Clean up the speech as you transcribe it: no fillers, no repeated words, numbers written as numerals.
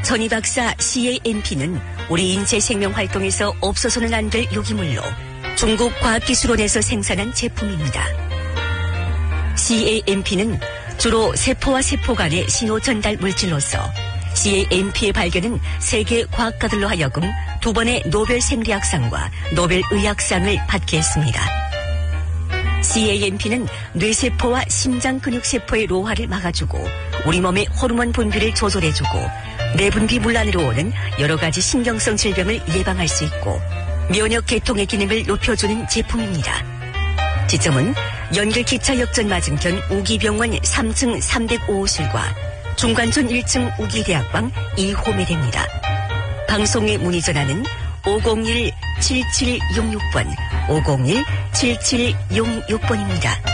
전희 박사 CAMP는 우리 인체 생명 활동에서 없어서는 안 될 유기물로 중국 과학기술원에서 생산한 제품입니다. CAMP는 주로 세포와 세포 간의 신호 전달 물질로서 CAMP의 발견은 세계 과학가들로 하여금 2번의 노벨 생리학상과 노벨 의학상을 받게 했습니다. CAMP는 뇌세포와 심장 근육세포의 노화를 막아주고 우리 몸의 호르몬 분비를 조절해주고 내분비 문란으로 오는 여러 가지 신경성 질병을 예방할 수 있고 면역 계통의 기능을 높여주는 제품입니다. 지점은 연결기차 역전 맞은편 우기병원 3층 305호실과 중관촌 1층 우기대학방 2호매대입니다. 방송에 문의 전화는 501-7766번, 501-7766번입니다.